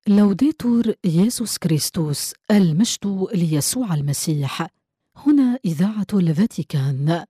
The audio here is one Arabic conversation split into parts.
لوديتور يسوع كريستوس، المجد ليسوع المسيح. هنا إذاعة الفاتيكان.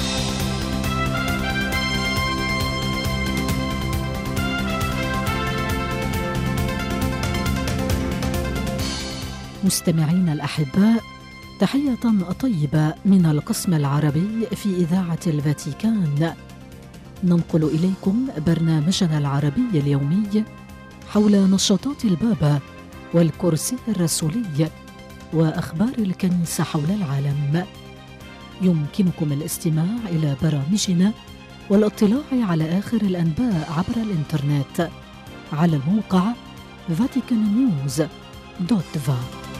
مستمعين الأحباء، تحية طيبة من القسم العربي في إذاعة الفاتيكان. ننقل إليكم برنامجنا العربي اليومي حول نشاطات البابا والكرسي الرسولي وأخبار الكنيسة حول العالم. يمكنكم الاستماع إلى برامجنا والاطلاع على آخر الأنباء عبر الإنترنت على الموقع vaticannews.va.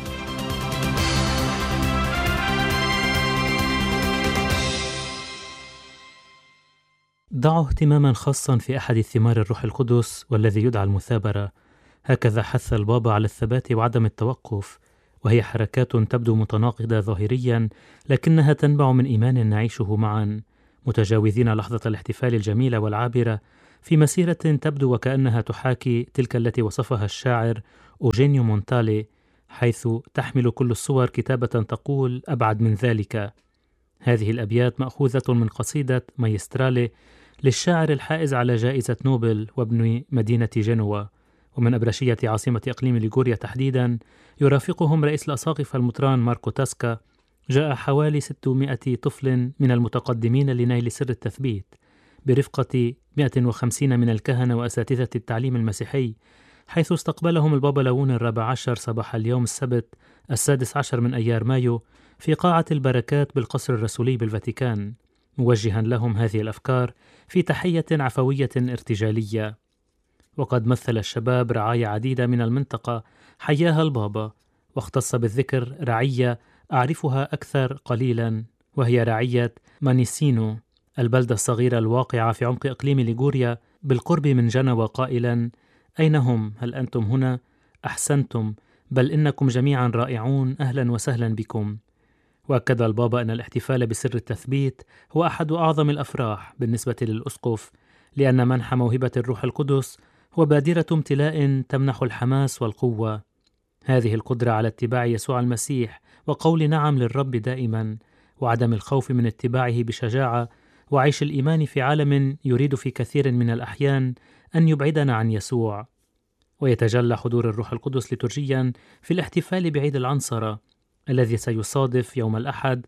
ضعوا اهتماما خاصا في أحد ثمار الروح القدس والذي يدعى المثابرة. هكذا حث البابا على الثبات وعدم التوقف، وهي حركات تبدو متناقضة ظاهريا لكنها تنبع من إيمان نعيشه معا، متجاوزين لحظة الاحتفال الجميلة والعابرة في مسيرة تبدو وكأنها تحاكي تلك التي وصفها الشاعر أوجينيو مونتالي، حيث تحمل كل الصور كتابة تقول أبعد من ذلك. هذه الأبيات مأخوذة من قصيدة مايسترالي للشاعر الحائز على جائزة نوبل وابن مدينة جنوة، ومن أبرشية عاصمة إقليم ليغوريا تحديدا. يرافقهم رئيس الأساقفة المطران ماركو تاسكا. جاء حوالي 600 طفل من المتقدمين لنيل سر التثبيت برفقة 150 من الكهنة وأساتذة التعليم المسيحي، حيث استقبلهم البابا ليون الرابع عشر صباح اليوم السبت 16 من أيار مايو في قاعة البركات بالقصر الرسولي بالفاتيكان، موجها لهم هذه الأفكار في تحية عفوية ارتجالية. وقد مثل الشباب رعايا عديدة من المنطقة حياها البابا، واختص بالذكر رعية أعرفها أكثر قليلا، وهي رعية مانيسينو، البلدة الصغيرة الواقعة في عمق إقليم ليغوريا بالقرب من جنوة، قائلا: أين هم؟ هل أنتم هنا؟ أحسنتم، بل إنكم جميعا رائعون، أهلا وسهلا بكم. وأكد البابا أن الاحتفال بسر التثبيت هو أحد أعظم الأفراح بالنسبة للأسقف، لأن منح موهبة الروح القدس هو بادرة امتلاء تمنح الحماس والقوة. هذه القدرة على اتباع يسوع المسيح وقول نعم للرب دائما، وعدم الخوف من اتباعه بشجاعة، وعيش الإيمان في عالم يريد في كثير من الأحيان أن يبعدنا عن يسوع. ويتجلى حضور الروح القدس لترجيا في الاحتفال بعيد العنصرة الذي سيصادف يوم الأحد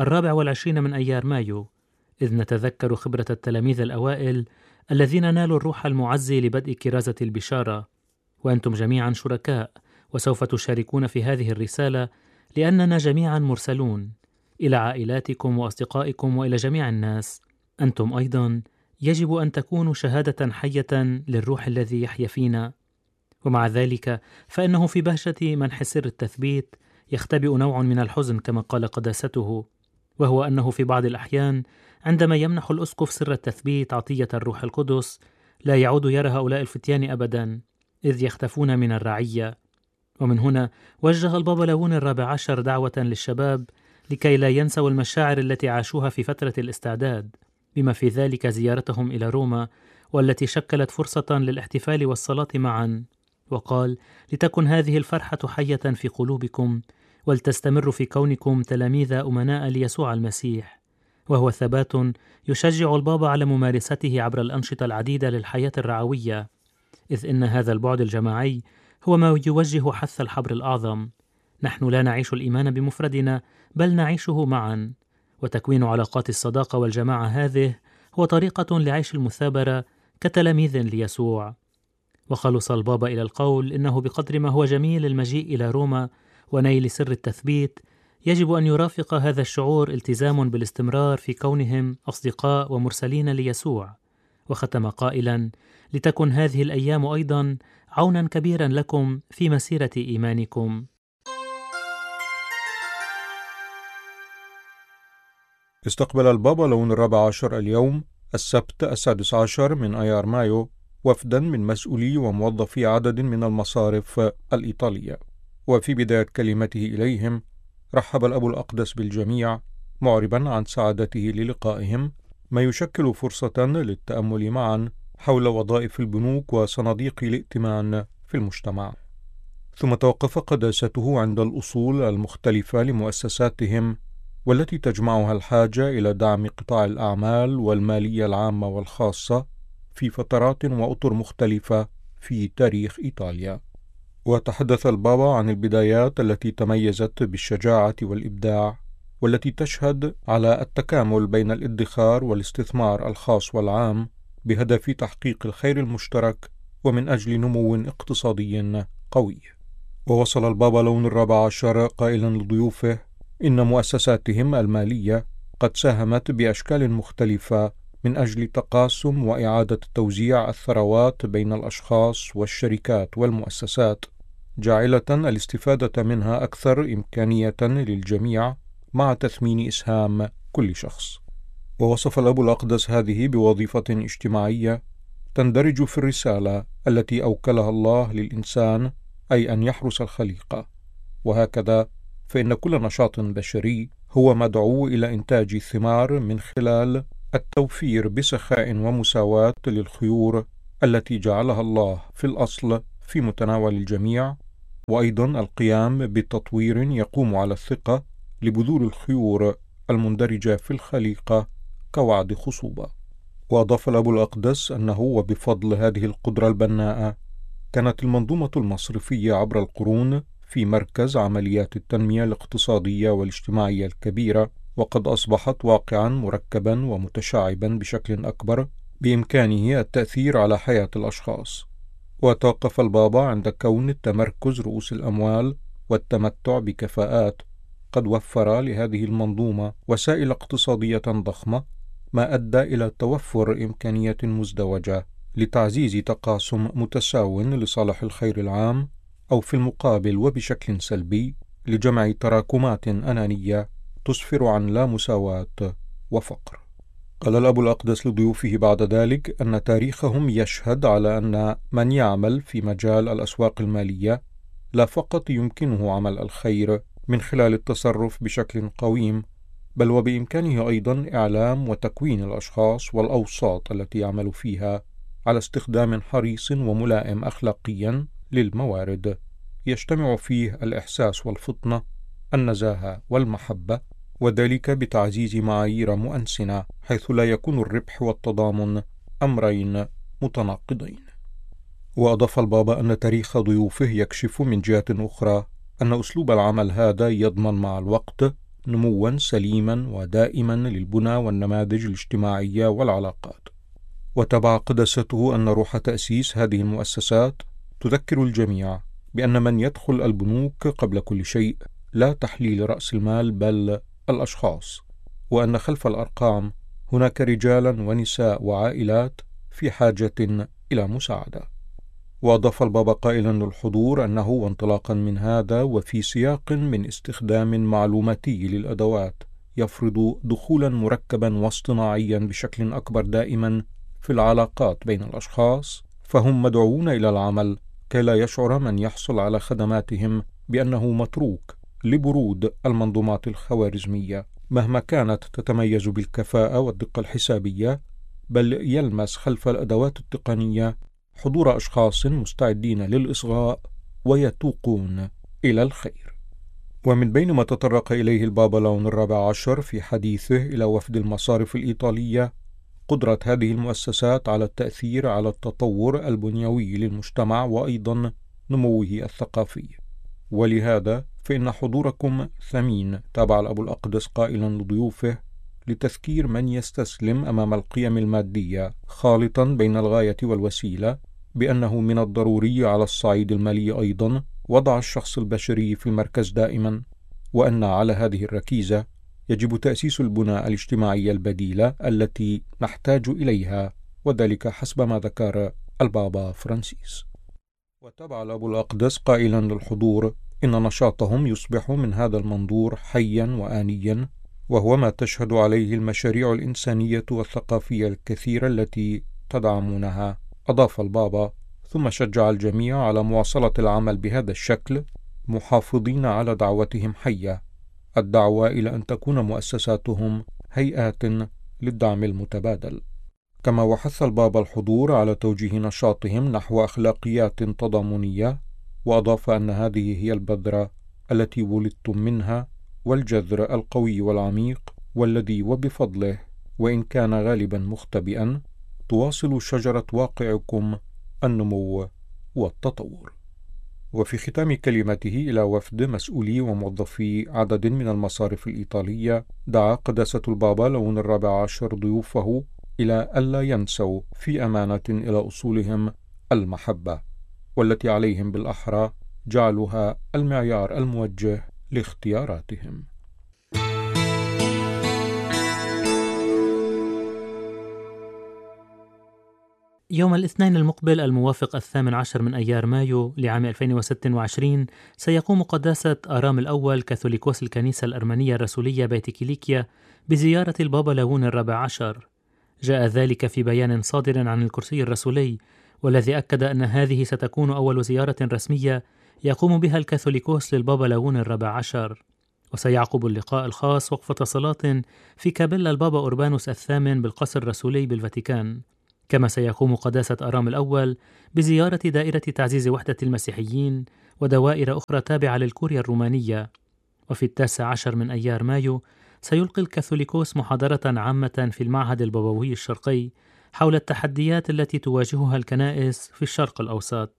24 من أيار مايو، إذ نتذكر خبرة التلاميذ الأوائل الذين نالوا الروح المعزي لبدء كرازة البشارة. وأنتم جميعا شركاء وسوف تشاركون في هذه الرسالة، لأننا جميعا مرسلون إلى عائلاتكم وأصدقائكم وإلى جميع الناس. أنتم أيضا يجب أن تكونوا شهادة حية للروح الذي يحيا فينا. ومع ذلك فإنه في بهجة منح سر التثبيت يختبئ نوع من الحزن كما قال قداسته، وهو أنه في بعض الأحيان عندما يمنح الأسقف سر التثبيت عطية الروح القدس لا يعود يرى هؤلاء الفتيان أبدا، إذ يختفون من الرعية. ومن هنا وجه البابا ليون الرابع عشر دعوة للشباب لكي لا ينسوا المشاعر التي عاشوها في فترة الاستعداد، بما في ذلك زيارتهم إلى روما، والتي شكلت فرصة للاحتفال والصلاة معا. وقال: لتكن هذه الفرحة حية في قلوبكم، ولتستمر في كونكم تلاميذ أمناء ليسوع المسيح. وهو ثبات يشجع البابا على ممارسته عبر الأنشطة العديدة للحياة الرعوية، إذ إن هذا البعد الجماعي هو ما يوجه حث الحبر الأعظم. نحن لا نعيش الإيمان بمفردنا، بل نعيشه معا، وتكوين علاقات الصداقة والجماعة هذه هو طريقة لعيش المثابرة كتلاميذ ليسوع. وخلص البابا إلى القول إنه بقدر ما هو جميل المجيء إلى روما ونيل سر التثبيت، يجب أن يرافق هذا الشعور التزام بالاستمرار في كونهم أصدقاء ومرسلين ليسوع. وختم قائلا: لتكن هذه الأيام أيضا عونا كبيرا لكم في مسيرة إيمانكم. استقبل البابا ليون الرابع عشر اليوم السبت 16 من أيار مايو وفدا من مسؤولي وموظفي عدد من المصارف الإيطالية. وفي بداية كلمته إليهم رحب الأب الأقدس بالجميع، معربا عن سعادته للقائهم، ما يشكل فرصة للتأمل معا حول وظائف البنوك وصناديق الائتمان في المجتمع. ثم توقف قداسته عند الأصول المختلفة لمؤسساتهم، والتي تجمعها الحاجة إلى دعم قطاع الأعمال والمالية العامة والخاصة في فترات وأطر مختلفة في تاريخ إيطاليا. وتحدث البابا عن البدايات التي تميزت بالشجاعة والإبداع، والتي تشهد على التكامل بين الادخار والاستثمار الخاص والعام بهدف تحقيق الخير المشترك ومن أجل نمو اقتصادي قوي. ووصل البابا لون ال14 قائلا لضيوفه إن مؤسساتهم المالية قد ساهمت بأشكال مختلفة من أجل تقاسم وإعادة توزيع الثروات بين الأشخاص والشركات والمؤسسات، جاعلة الاستفادة منها أكثر إمكانية للجميع مع تثمين إسهام كل شخص. ووصف الأب الأقدس هذه بوظيفة اجتماعية تندرج في الرسالة التي أوكلها الله للإنسان، أي أن يحرس الخليقة. وهكذا فإن كل نشاط بشري هو مدعو إلى إنتاج الثمار من خلال التوفير بسخاء ومساواة للخيور التي جعلها الله في الأصل في متناول الجميع، وأيضا القيام بتطوير يقوم على الثقة لبذور الخيور المندرجة في الخليقة كوعد خصوبة. وأضاف الأب الأقدس أنه وبفضل هذه القدرة البناءة كانت المنظومة المصرفية عبر القرون في مركز عمليات التنمية الاقتصادية والاجتماعية الكبيرة، وقد أصبحت واقعا مركبا ومتشعبا بشكل أكبر بإمكانه التأثير على حياة الأشخاص. وتوقف البابا عند كون التمركز رؤوس الأموال والتمتع بكفاءات قد وفر لهذه المنظومة وسائل اقتصادية ضخمة، ما أدى إلى توفر إمكانية مزدوجة لتعزيز تقاسم متساو لصالح الخير العام، أو في المقابل وبشكل سلبي لجمع تراكمات أنانية تسفر عن لا مساواة وفقر. قال الأب الأقدس لضيوفه بعد ذلك أن تاريخهم يشهد على أن من يعمل في مجال الأسواق المالية لا فقط يمكنه عمل الخير من خلال التصرف بشكل قويم، بل وبإمكانه أيضا إعلام وتكوين الأشخاص والأوساط التي يعمل فيها على استخدام حريص وملائم أخلاقيا للموارد، يجتمع فيه الإحساس والفطنة، النزاهة والمحبة، وذلك بتعزيز معايير مؤنسنة، حيث لا يكون الربح والتضامن أمرين متناقضين. وأضاف البابا أن تاريخ ضيوفه يكشف من جهة أخرى أن أسلوب العمل هذا يضمن مع الوقت نموا سليما ودائما للبنى والنماذج الاجتماعية والعلاقات. وتبع قداسته أن روح تأسيس هذه المؤسسات تذكر الجميع بأن من يدخل البنوك قبل كل شيء لا تحليل رأس المال بل الأشخاص، وأن خلف الأرقام هناك رجالا ونساء وعائلات في حاجة إلى مساعدة. وأضاف البابا قائلا للحضور أنه وانطلاقا من هذا وفي سياق من استخدام معلوماتي للأدوات يفرض دخولا مركبا واصطناعيا بشكل أكبر دائما في العلاقات بين الأشخاص، فهم مدعوون إلى العمل كي لا يشعر من يحصل على خدماتهم بأنه متروك لبرود المنظومات الخوارزمية مهما كانت تتميز بالكفاءة والدقة الحسابية، بل يلمس خلف الأدوات التقنية حضور أشخاص مستعدين للإصغاء ويتوقون إلى الخير. ومن بين ما تطرق إليه البابا لون ال14 في حديثه إلى وفد المصارف الإيطالية قدرة هذه المؤسسات على التأثير على التطور البنيوي للمجتمع وأيضا نموه الثقافي. ولهذا فإن حضوركم ثمين، تابع الأب الأقدس قائلا لضيوفه، لتذكير من يستسلم أمام القيم المادية خالطا بين الغاية والوسيلة بأنه من الضروري على الصعيد المالي أيضا وضع الشخص البشري في المركز دائما، وأن على هذه الركيزة يجب تأسيس البنى الاجتماعية البديلة التي نحتاج إليها، وذلك حسب ما ذكر البابا فرانسيس. وتابع الأب الأقدس قائلا للحضور إن نشاطهم يصبح من هذا المنظور حيا وآنيا، وهو ما تشهد عليه المشاريع الإنسانية والثقافية الكثيرة التي تدعمونها. أضاف البابا: ثم شجع الجميع على مواصلة العمل بهذا الشكل محافظين على دعوتهم حية، الدعوة إلى أن تكون مؤسساتهم هيئات للدعم المتبادل. كما وحث البابا الحضور على توجيه نشاطهم نحو أخلاقيات تضامنية وأضاف أن هذه هي البذرة التي ولدتم منها، والجذر القوي والعميق، والذي وبفضله وإن كان غالبا مختبئا تواصل شجرة واقعكم النمو والتطور. وفي ختام كلمته إلى وفد مسؤولي وموظفي عدد من المصارف الإيطالية، دعا قداسة البابا لون 14 ضيوفه إلى ألا ينسوا في أمانة إلى أصولهم المحبة، والتي عليهم بالأحرى جعلها المعيار الموجه لاختياراتهم. يوم الاثنين المقبل الموافق 18 من أيار مايو لعام 2026 سيقوم قداسة آرام الأول كاثوليكوس الكنيسة الأرمنية الرسولية بيت كيليكيا بزيارة البابا لاون 14. جاء ذلك في بيان صادر عن الكرسي الرسولي، والذي أكد أن هذه ستكون أول زيارة رسمية يقوم بها الكاثوليكوس للبابا لاون 14. وسيعقب اللقاء الخاص وقفة صلاة في كابيلا البابا أوربانوس الثامن بالقصر الرسولي بالفاتيكان. كما سيقوم قداسة آرام الأول بزيارة دائرة تعزيز وحدة المسيحيين ودوائر أخرى تابعة للكوريا الرومانية. وفي 19 من أيار مايو سيلقي الكاثوليكوس محاضرة عامة في المعهد البابوي الشرقي حول التحديات التي تواجهها الكنائس في الشرق الأوسط.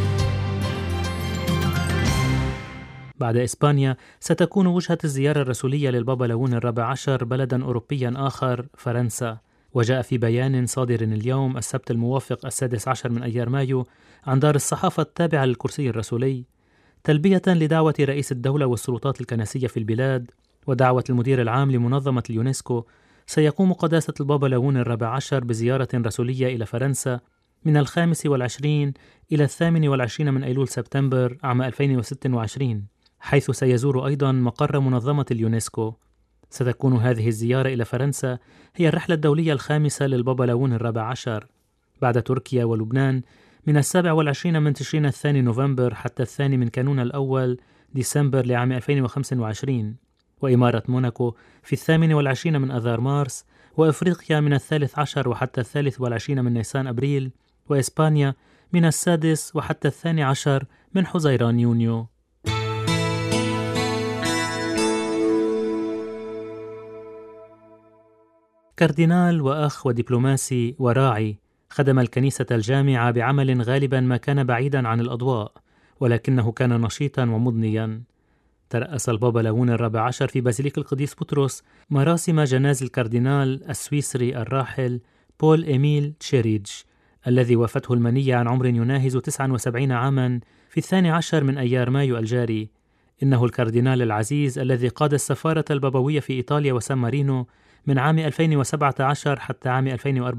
بعد إسبانيا ستكون وجهة الزيارة الرسولية للبابا لاون 14 بلدا أوروبيا آخر، فرنسا. وجاء في بيان صادر اليوم السبت الموافق 16 من أيار مايو عن دار الصحافة التابعة للكرسي الرسولي، تلبية لدعوة رئيس الدولة والسلطات الكنسية في البلاد ودعوة المدير العام لمنظمة اليونسكو، سيقوم قداسة البابا لاون 14 بزيارة رسولية إلى فرنسا من 25 إلى 28 من أيلول سبتمبر عام 2026، حيث سيزور أيضا مقر منظمة اليونسكو. ستكون هذه الزيارة إلى فرنسا هي الرحلة الدولية الخامسة للبابا لاون 14 بعد تركيا ولبنان من 27 من تشرين الثاني نوفمبر حتى 2 من كانون الأول ديسمبر لعام 2025، وإمارة موناكو في 28 من أذار مارس، وإفريقيا من 13 وحتى 23 من نيسان أبريل، وإسبانيا من 6 وحتى 12 من حزيران يونيو. كاردينال وأخ ودبلوماسي وراعي، خدم الكنيسة الجامعة بعمل غالبا ما كان بعيدا عن الأضواء، ولكنه كان نشيطا ومضنيا. ترأس البابا لاون 14 في بازيليك القديس بطرس مراسم جناز الكاردينال السويسري الراحل بول إيميل تشيريج، الذي وافته المنية عن عمر يناهز 79 عاما في 12 من أيار مايو الجاري. إنه الكاردينال العزيز الذي قاد السفارة البابوية في إيطاليا وسان مارينو من عام 2017 حتى عام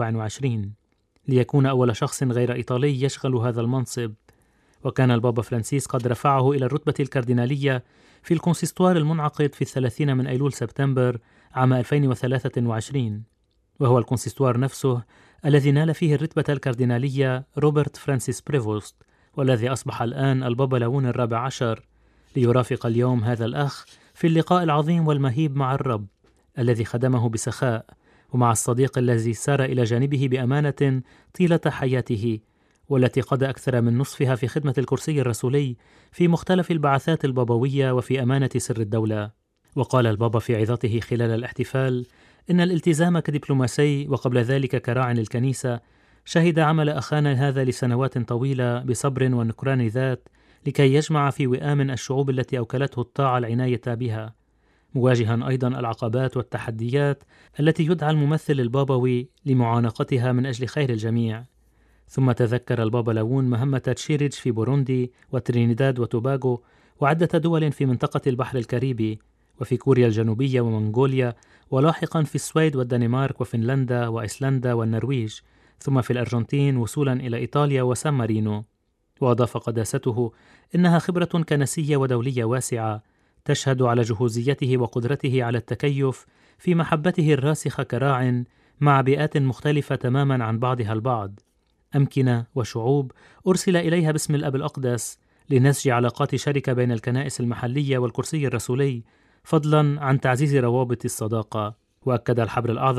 2024، ليكون أول شخص غير إيطالي يشغل هذا المنصب. وكان البابا فرانسيس قد رفعه إلى الرتبة الكاردينالية في الكونسيستوار المنعقد في 30 من أيلول سبتمبر عام 2023، وهو الكونسيستوار نفسه الذي نال فيه الرتبة الكاردينالية روبرت فرانسيس بريفوست، والذي أصبح الآن البابا لاون 14 ليرافق اليوم هذا الأخ في اللقاء العظيم والمهيب مع الرب الذي خدمه بسخاء، ومع الصديق الذي سار إلى جانبه بأمانة طيلة حياته، والتي قضى أكثر من نصفها في خدمة الكرسي الرسولي في مختلف البعثات البابوية وفي أمانة سر الدولة. وقال البابا في عظته خلال الاحتفال إن الالتزام كدبلوماسي وقبل ذلك كراع للكنيسة شهد عمل أخانا هذا لسنوات طويلة بصبر ونكران ذات لكي يجمع في وئام الشعوب التي أوكلته الطاعة العناية بها، مواجها أيضا العقبات والتحديات التي يدعى الممثل البابوي لمعانقتها من أجل خير الجميع. ثم تذكر البابا لاون مهمة تشيريج في بوروندي وترينيداد وتوباغو وعدة دول في منطقة البحر الكاريبي، وفي كوريا الجنوبية ومنغوليا، ولاحقا في السويد والدنمارك وفنلندا وأيسلندا والنرويج، ثم في الأرجنتين وصولا إلى إيطاليا وسان مارينو. وأضاف قداسته إنها خبرة كنسية ودولية واسعة تشهد على جهوزيته وقدرته على التكيف في محبته الراسخة كراع مع بيئات مختلفة تماما عن بعضها البعض، أمكنة وشعوب أرسل إليها باسم الأب الأقدس لنسج علاقات شركة بين الكنائس المحلية والكرسي الرسولي، فضلا عن تعزيز روابط الصداقة. وأكد الحبر الأعظم